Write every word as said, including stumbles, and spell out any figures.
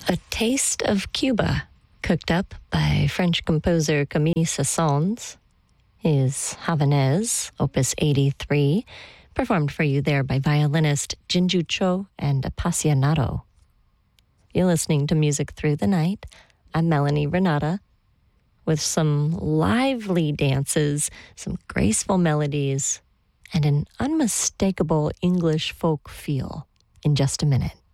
A Taste of Cuba, cooked up by French composer Camille Saint-Saëns, is Havanese, Opus eighty-three, performed for you there by violinist Jinju Cho and Appassionato. You're listening to Music Through the Night. I'm Melanie Renata, with some lively dances, some graceful melodies, and an unmistakable English folk feel in just a minute.